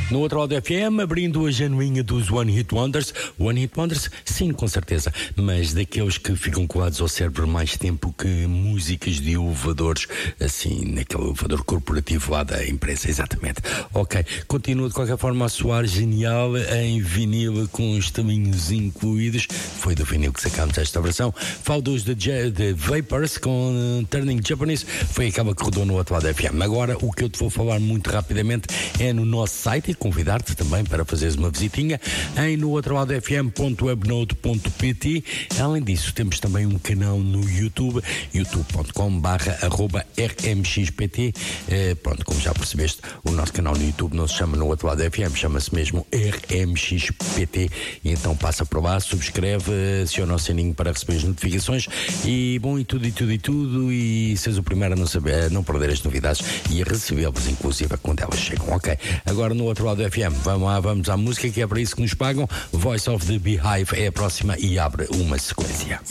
No outro lado FM, abrindo a genuinha dos One Hit Wonders. One Hit Wonders, sim, com certeza, mas daqueles que ficam colados ao cérebro mais tempo que músicas de elevadores, assim, naquele elevador corporativo lá da empresa, exatamente. Ok, continua de qualquer forma a soar genial em vinil com os tamanhos incluídos. Foi do vinil que sacámos esta versão. Falo dos The Vapors com Turning Japanese, foi aquela que rodou no outro lado FM. Agora, o que eu te vou falar muito rapidamente é no nosso site, e convidar-te também para fazeres uma visitinha em nootroladofm.webnode.pt. Além disso, temos também um canal no YouTube, youtube.com/rmxpt. Pronto, como já percebeste, o nosso canal no YouTube não se chama No Outro Lado FM, chama-se mesmo RMXPT. E então passa por lá, subscreve, aciona o sininho para receber as notificações e bom, e tudo, e seres o primeiro a não perder as novidades e a recebê-las, inclusive, quando elas chegam. Ok, agora no Outro Lado FM, vamos lá, vamos à música, que é para isso que nos pagam. Voice of the Beehive é a próxima e abre uma sequência.